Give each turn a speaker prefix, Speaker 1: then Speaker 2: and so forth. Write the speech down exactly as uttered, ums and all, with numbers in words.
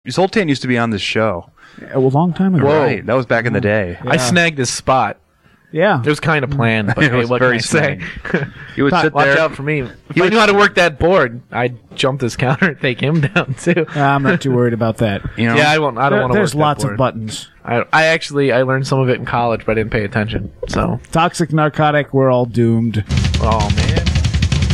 Speaker 1: Zoltan used to be on this show.
Speaker 2: A long time ago.
Speaker 1: Right. That was back in the day.
Speaker 3: I snagged his spot.
Speaker 2: Yeah.
Speaker 3: It was kind of planned, but
Speaker 1: It
Speaker 3: hey,
Speaker 1: was
Speaker 3: what
Speaker 1: very
Speaker 3: can I say?
Speaker 1: He would sit
Speaker 3: Watch
Speaker 1: there.
Speaker 3: out for me. If
Speaker 1: He
Speaker 3: I
Speaker 1: would-
Speaker 3: knew how to work that board, I'd jump this counter and take him down too.
Speaker 2: I'm not too worried about that.
Speaker 1: You know?
Speaker 3: Yeah, I won't. I don't
Speaker 2: There-
Speaker 3: want to.
Speaker 2: there's
Speaker 3: work
Speaker 2: lots
Speaker 3: that
Speaker 2: of
Speaker 3: board.
Speaker 2: buttons.
Speaker 3: I, I actually I learned some of it in college, but I didn't pay attention. So,
Speaker 2: Toxic narcotic, we're all doomed.
Speaker 3: oh man.